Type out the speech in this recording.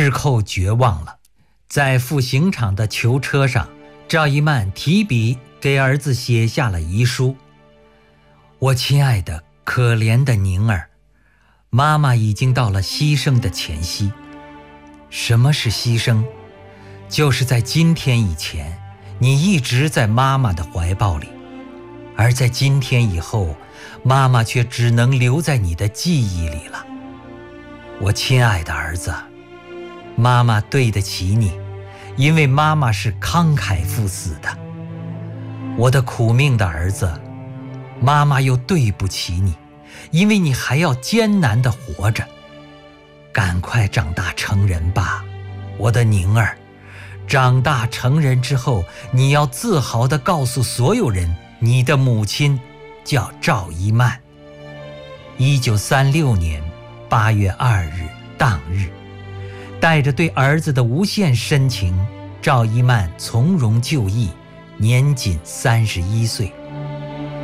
失控绝望了。在赴刑场的囚车上，赵一曼提笔给儿子写下了遗书：我亲爱的可怜的宁儿，妈妈已经到了牺牲的前夕。什么是牺牲？就是在今天以前，你一直在妈妈的怀抱里，而在今天以后，妈妈却只能留在你的记忆里了。我亲爱的儿子，妈妈对得起你，因为妈妈是慷慨赴死的。我的苦命的儿子，妈妈又对不起你，因为你还要艰难地活着。赶快长大成人吧，我的宁儿。长大成人之后，你要自豪地告诉所有人，你的母亲叫赵一曼。1936年8月2日当日，带着对儿子的无限深情，赵一曼从容就义，年仅31岁。